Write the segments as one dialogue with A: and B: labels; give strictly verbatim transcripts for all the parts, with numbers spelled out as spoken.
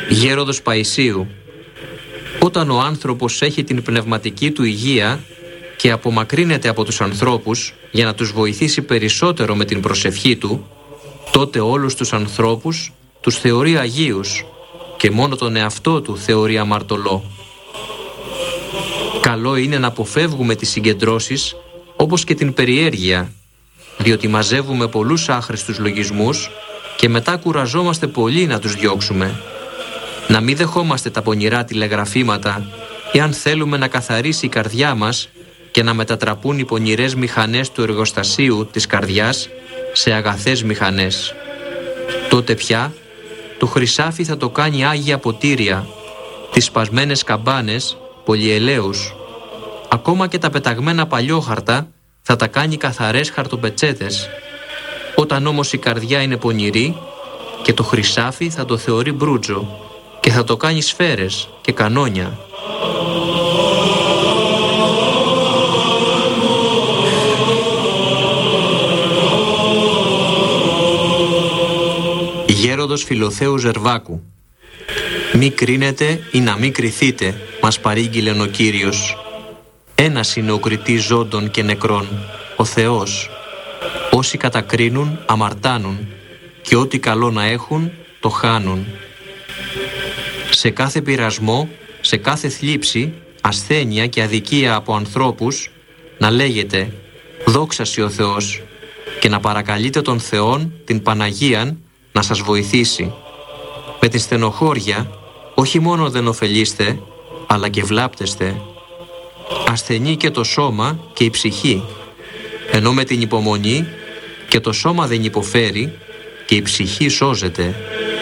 A: Γέροντος Παϊσίου, όταν ο άνθρωπος έχει την πνευματική του υγεία και απομακρύνεται από τους ανθρώπους για να τους βοηθήσει περισσότερο με την προσευχή του, τότε όλους τους ανθρώπους τους θεωρεί αγίους και μόνο τον εαυτό του θεωρεί αμαρτωλό. Καλό είναι να αποφεύγουμε τις συγκεντρώσεις όπως και την περιέργεια, διότι μαζεύουμε πολλούς άχρηστους λογισμούς και μετά κουραζόμαστε πολύ να τους διώξουμε. Να μην δεχόμαστε τα πονηρά τηλεγραφήματα εάν θέλουμε να καθαρίσει η καρδιά μας και να μετατραπούν οι πονηρές μηχανές του εργοστασίου της καρδιάς σε αγαθές μηχανές. Τότε πια το χρυσάφι θα το κάνει άγια ποτήρια, τις σπασμένες καμπάνες πολυελαίους. Ακόμα και τα πεταγμένα παλιόχαρτα θα τα κάνει καθαρές χαρτοπετσέτες. Όταν όμως η καρδιά είναι πονηρή, και το χρυσάφι θα το θεωρεί μπρούτζο και θα το κάνει σφαίρες και κανόνια. Γέροντος Φιλοθέου Ζερβάκου. Μη κρίνετε ή να μη κριθείτε, μας παρήγγειλεν ο Κύριος. Ένας είναι ο κριτής ζώντων και νεκρών, ο Θεός. Όσοι κατακρίνουν αμαρτάνουν και ό,τι καλό να έχουν το χάνουν. Σε κάθε πειρασμό, σε κάθε θλίψη, ασθένεια και αδικία από ανθρώπους να λέγεται «Δόξασι ο Θεός» και να παρακαλείτε τον Θεόν, την Παναγίαν, να σας βοηθήσει. Με την στενοχώρια όχι μόνο δεν ωφελείστε, αλλά και βλάπτεστε. Ασθενεί και το σώμα και η ψυχή, ενώ με την υπομονή και το σώμα δεν υποφέρει και η ψυχή σώζεται.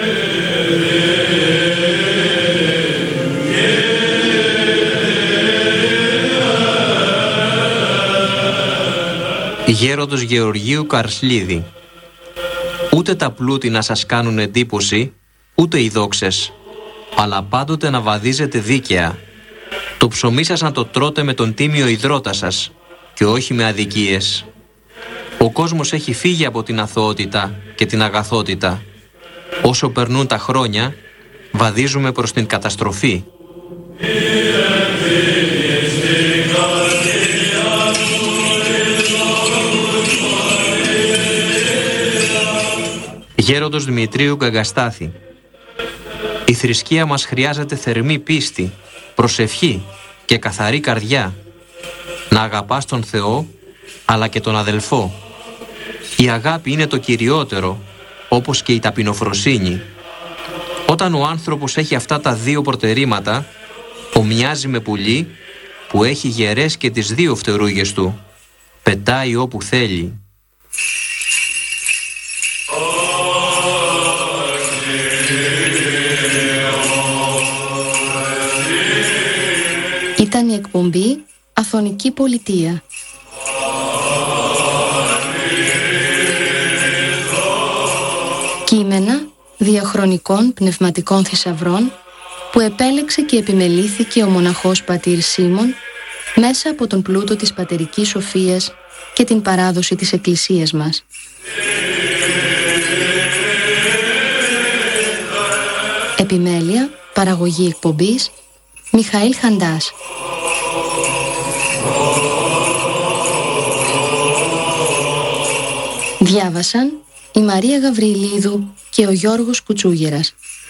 A: Γέροντος Γεωργίου Καρσλίδη. Ούτε τα πλούτη να σας κάνουν εντύπωση, ούτε οι δόξες, αλλά πάντοτε να βαδίζετε δίκαια. Το ψωμί σας να το τρώτε με τον τίμιο ιδρώτα σας και όχι με αδικίες. Ο κόσμος έχει φύγει από την αθωότητα και την αγαθότητα. Όσο περνούν τα χρόνια, βαδίζουμε προς την καταστροφή. Γέροντος Δημητρίου Γκαγκαστάθη. Η θρησκεία μας χρειάζεται θερμή πίστη, προσευχή και καθαρή καρδιά. Να αγαπάς τον Θεό, αλλά και τον αδελφό. Η αγάπη είναι το κυριότερο, όπως και η ταπεινοφροσύνη. Όταν ο άνθρωπος έχει αυτά τα δύο προτερήματα, ομοιάζει με πουλί που έχει γερές και τις δύο φτερούγες του. Πετάει όπου θέλει.
B: Ήταν η εκπομπή Αθωνική Πολιτεία. Κείμενα διαχρονικών πνευματικών θησαυρών που επέλεξε και επιμελήθηκε ο μοναχός πατήρ Σίμων μέσα από τον πλούτο της πατερικής σοφίας και την παράδοση της Εκκλησίας μας. Επιμέλεια, παραγωγή εκπομπής Μιχαήλ Χαντάς. Διάβασαν η Μαρία Γαβριλίδου και ο Γιώργος Κουτσούγερας.